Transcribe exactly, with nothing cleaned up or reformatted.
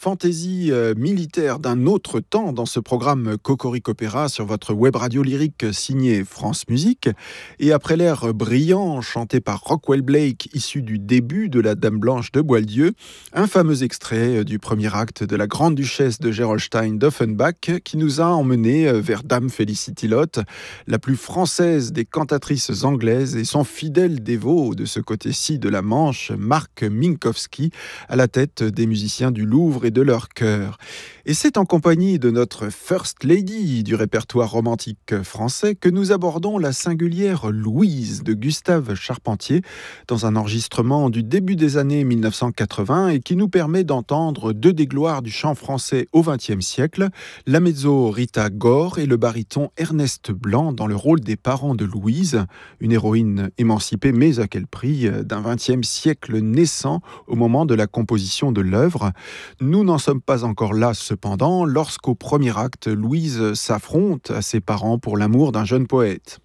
Fantaisie euh, militaire d'un autre temps dans ce programme Cocorico Opéra sur votre web radio lyrique signée France Musique. Et après l'air brillant chanté par Rockwell Blake, issu du début de La Dame Blanche de Boieldieu, un fameux extrait du premier acte de La Grande Duchesse de Gerolstein d'Offenbach qui nous a emmenés vers Dame Felicity Lotte, la plus française des cantatrices anglaises, et son fidèle dévot de ce côté-ci de la Manche, Marc Minkowski, à la tête des musiciens du Louvre et de leur chœur. Et c'est en compagnie de notre First Lady du répertoire romantique français que nous abordons la singulière Louise de Gustave Charpentier dans un enregistrement du début des années mille neuf cent quatre-vingts et qui nous permet d'entendre deux des gloires du chant français au vingtième siècle, la mezzo Rita Gore et le baryton Ernest Blanc dans le rôle des parents de Louise, une héroïne émancipée mais à quel prix d'un vingtième siècle naissant au moment de la composition de l'œuvre. Nous n'en sommes pas encore là cependant lorsqu'au premier acte, Louise s'affronte à ses parents pour l'amour d'un jeune poète.